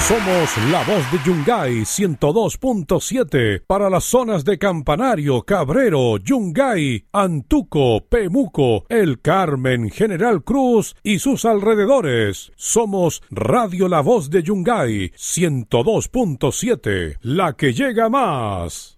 Somos la voz de Yungay 102.7 para las zonas de Campanario, Cabrero, Yungay, Antuco, Pemuco, El Carmen, General Cruz y sus alrededores. Somos Radio La Voz de Yungay 102.7, la que llega más.